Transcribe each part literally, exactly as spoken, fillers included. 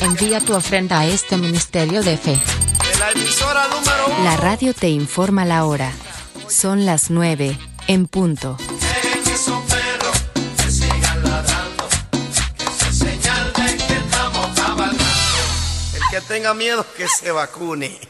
Envía tu ofrenda a este ministerio de fe. La emisora número uno. La radio te informa la hora. Son las nueve, en punto. Dejen esos perros que sigan ladrando, que eso es señal de que estamos cabalgando. El que tenga miedo que se vacune.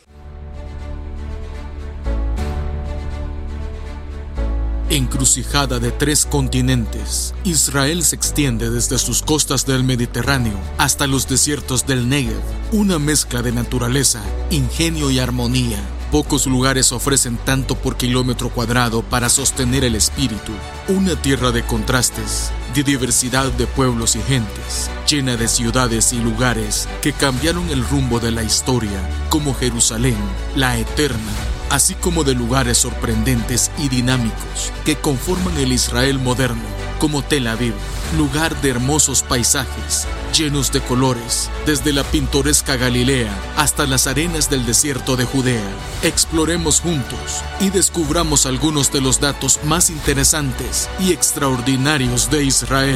Encrucijada de tres continentes, Israel se extiende desde sus costas del Mediterráneo hasta los desiertos del Negev, una mezcla de naturaleza, ingenio y armonía. Pocos lugares ofrecen tanto por kilómetro cuadrado para sostener el espíritu. Una tierra de contrastes, de diversidad de pueblos y gentes, llena de ciudades y lugares que cambiaron el rumbo de la historia, como Jerusalén, la eterna, así como de lugares sorprendentes y dinámicos que conforman el Israel moderno, como Tel Aviv, lugar de hermosos paisajes, llenos de colores, desde la pintoresca Galilea hasta las arenas del desierto de Judea. Exploremos juntos y descubramos algunos de los datos más interesantes y extraordinarios de Israel.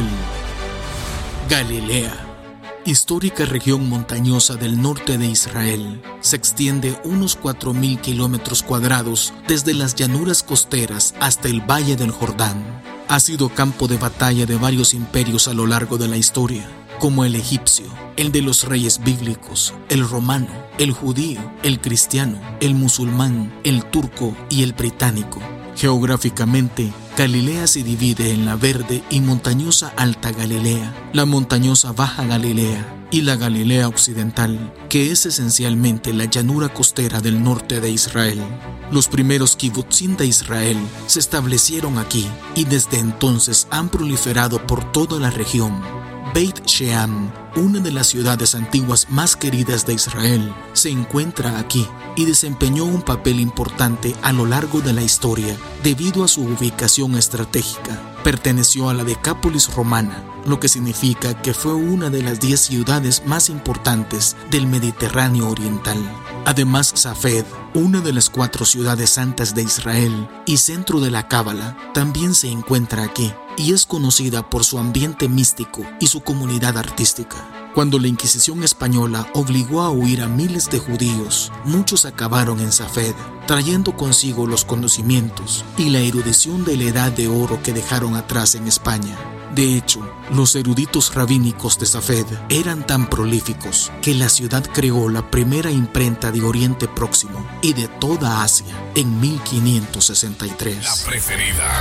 Galilea, histórica región montañosa del norte de Israel, se extiende unos cuatro mil kilómetros cuadrados desde las llanuras costeras hasta el Valle del Jordán. Ha sido campo de batalla de varios imperios a lo largo de la historia, como el egipcio, el de los reyes bíblicos, el romano, el judío, el cristiano, el musulmán, el turco y el británico. Geográficamente, Galilea se divide en la verde y montañosa Alta Galilea, la montañosa Baja Galilea y la Galilea Occidental, que es esencialmente la llanura costera del norte de Israel. Los primeros kibutzim de Israel se establecieron aquí y desde entonces han proliferado por toda la región. Beit Shean, una de las ciudades antiguas más queridas de Israel, se encuentra aquí y desempeñó un papel importante a lo largo de la historia debido a su ubicación estratégica. Perteneció a la Decápolis romana, lo que significa que fue una de las diez ciudades más importantes del Mediterráneo oriental. Además, Safed, una de las cuatro ciudades santas de Israel y centro de la Cábala, también se encuentra aquí y es conocida por su ambiente místico y su comunidad artística. Cuando la Inquisición española obligó a huir a miles de judíos, muchos acabaron en Safed, trayendo consigo los conocimientos y la erudición de la Edad de Oro que dejaron atrás en España. De hecho, los eruditos rabínicos de Safed eran tan prolíficos que la ciudad creó la primera imprenta de Oriente Próximo y de toda Asia en mil quinientos sesenta y tres. La preferida.